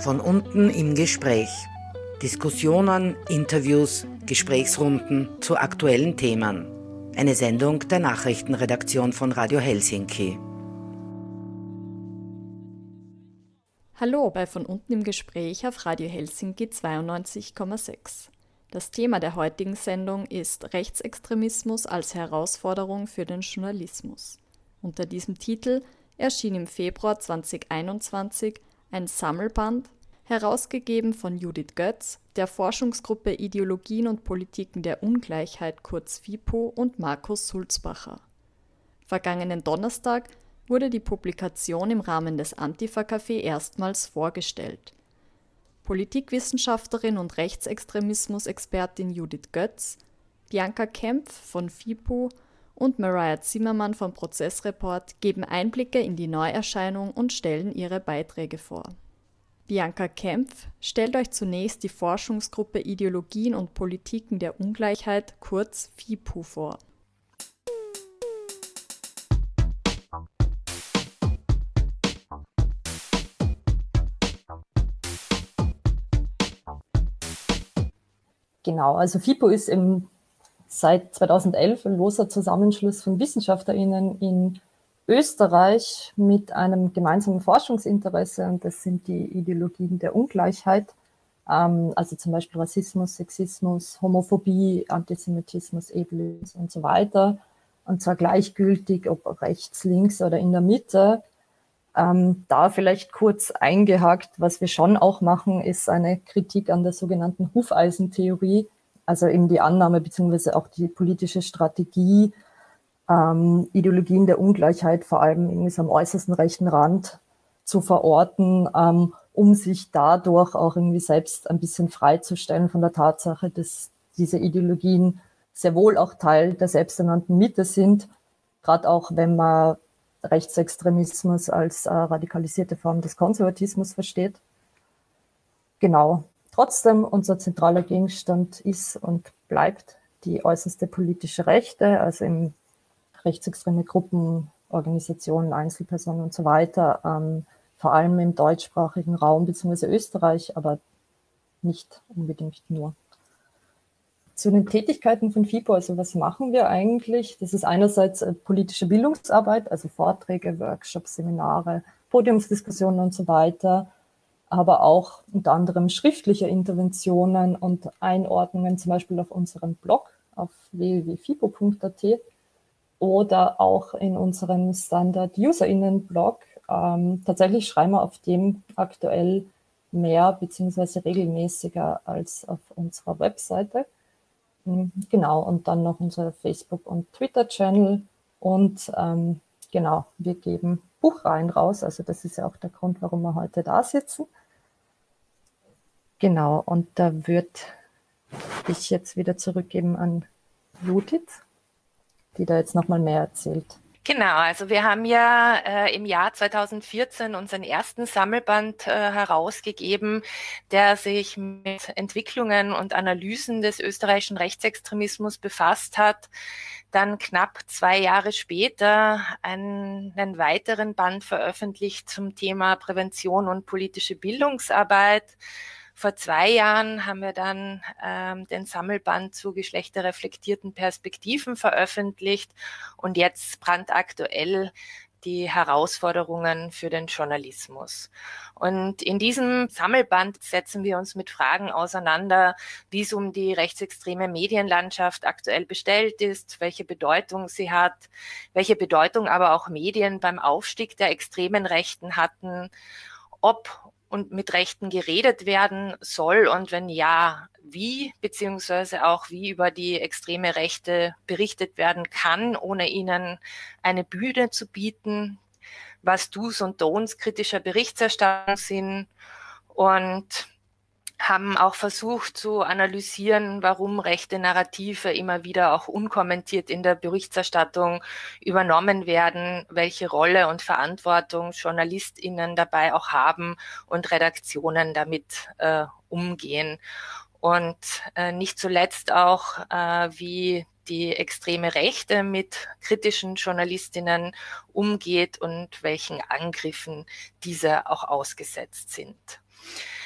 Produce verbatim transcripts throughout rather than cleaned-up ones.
Von unten im Gespräch. Diskussionen, Interviews, Gesprächsrunden zu aktuellen Themen. Eine Sendung der Nachrichtenredaktion von Radio Helsinki. Hallo bei Von unten im Gespräch auf Radio Helsinki zweiundneunzig Komma sechs. Das Thema der heutigen Sendung ist Rechtsextremismus als Herausforderung für den Journalismus. Unter diesem Titel erschien im Februar zweitausendeinundzwanzig ein Sammelband, herausgegeben von Judith Götz, der Forschungsgruppe Ideologien und Politiken der Ungleichheit kurz FIPO und Markus Sulzbacher. Vergangenen Donnerstag wurde die Publikation im Rahmen des Antifa-Café erstmals vorgestellt. Politikwissenschaftlerin und Rechtsextremismus-Expertin Judith Götz, Bianca Kempf von FIPO und Mariah Zimmermann vom Prozessreport geben Einblicke in die Neuerscheinung und stellen ihre Beiträge vor. Bianca Kempf stellt euch zunächst die Forschungsgruppe Ideologien und Politiken der Ungleichheit, kurz FIPO, vor. Genau, also FIPO ist im, seit zweitausendelf ein loser Zusammenschluss von WissenschaftlerInnen in Österreich mit einem gemeinsamen Forschungsinteresse, und das sind die Ideologien der Ungleichheit, ähm, also zum Beispiel Rassismus, Sexismus, Homophobie, Antisemitismus, Ableismus und so weiter, und zwar gleichgültig, ob rechts, links oder in der Mitte. Ähm, da vielleicht kurz eingehakt, was wir schon auch machen, ist eine Kritik an der sogenannten Hufeisentheorie, also eben die Annahme bzw. auch die politische Strategie, ähm, Ideologien der Ungleichheit vor allem irgendwie so am äußersten rechten Rand zu verorten, ähm, um sich dadurch auch irgendwie selbst ein bisschen freizustellen von der Tatsache, dass diese Ideologien sehr wohl auch Teil der selbsternannten Mitte sind, gerade auch wenn man Rechtsextremismus als äh, radikalisierte Form des Konservatismus versteht. Genau. Trotzdem, unser zentraler Gegenstand ist und bleibt die äußerste politische Rechte, also im rechtsextreme Gruppen, Organisationen, Einzelpersonen und so weiter, ähm, vor allem im deutschsprachigen Raum bzw. Österreich, aber nicht unbedingt nur. Zu den Tätigkeiten von FIPO, also was machen wir eigentlich? Das ist einerseits politische Bildungsarbeit, also Vorträge, Workshops, Seminare, Podiumsdiskussionen und so weiter, aber auch unter anderem schriftliche Interventionen und Einordnungen, zum Beispiel auf unserem Blog auf w w w punkt fipo punkt a t oder auch in unserem Standard-UserInnen-Blog. Ähm, tatsächlich schreiben wir auf dem aktuell mehr bzw. regelmäßiger als auf unserer Webseite. Genau, und dann noch unser Facebook- und Twitter-Channel. Und ähm, genau, wir geben Buchreihen raus. Also das ist ja auch der Grund, warum wir heute da sitzen. Genau, und da würde ich jetzt wieder zurückgeben an Judith, die da jetzt nochmal mehr erzählt. Genau, also wir haben ja äh, im Jahr zweitausendvierzehn unseren ersten Sammelband äh, herausgegeben, der sich mit Entwicklungen und Analysen des österreichischen Rechtsextremismus befasst hat. Dann knapp zwei Jahre später einen, einen weiteren Band veröffentlicht zum Thema Prävention und politische Bildungsarbeit. Vor zwei Jahren haben wir dann ähm, den Sammelband zu geschlechterreflektierten Perspektiven veröffentlicht und jetzt brandaktuell die Herausforderungen für den Journalismus. Und in diesem Sammelband setzen wir uns mit Fragen auseinander, wie es um die rechtsextreme Medienlandschaft aktuell bestellt ist, welche Bedeutung sie hat, welche Bedeutung aber auch Medien beim Aufstieg der extremen Rechten hatten, ob und mit Rechten geredet werden soll und wenn ja, wie, beziehungsweise auch wie über die extreme Rechte berichtet werden kann, ohne ihnen eine Bühne zu bieten, was Do's und Don'ts kritischer Berichterstattung sind und haben auch versucht zu analysieren, warum rechte Narrative immer wieder auch unkommentiert in der Berichterstattung übernommen werden, welche Rolle und Verantwortung JournalistInnen dabei auch haben und Redaktionen damit äh, umgehen. Und äh, nicht zuletzt auch, äh, wie die extreme Rechte mit kritischen Journalistinnen umgeht und welchen Angriffen diese auch ausgesetzt sind.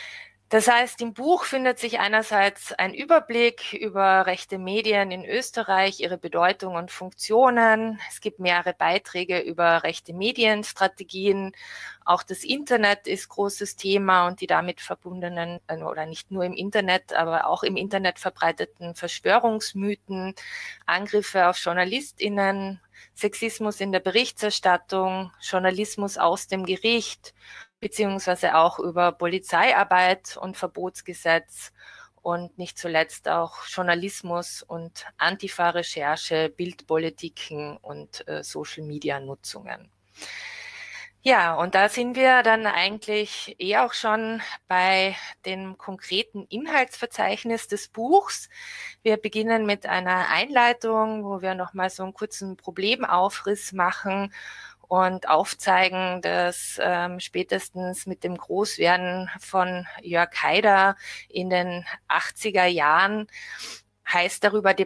Das heißt, im Buch findet sich einerseits ein Überblick über rechte Medien in Österreich, ihre Bedeutung und Funktionen. Es gibt mehrere Beiträge über rechte Medienstrategien. Auch das Internet ist großes Thema und die damit verbundenen, oder nicht nur im Internet, aber auch im Internet verbreiteten Verschwörungsmythen, Angriffe auf JournalistInnen, Sexismus in der Berichterstattung, Journalismus aus dem Gericht, beziehungsweise auch über Polizeiarbeit und Verbotsgesetz und nicht zuletzt auch Journalismus und Antifa-Recherche, Bildpolitiken und äh, Social-Media-Nutzungen. Ja, und da sind wir dann eigentlich eh auch schon bei dem konkreten Inhaltsverzeichnis des Buchs. Wir beginnen mit einer Einleitung, wo wir nochmal so einen kurzen Problemaufriss machen und aufzeigen, dass ähm, spätestens mit dem Großwerden von Jörg Haider in den achtziger Jahren heiß darüber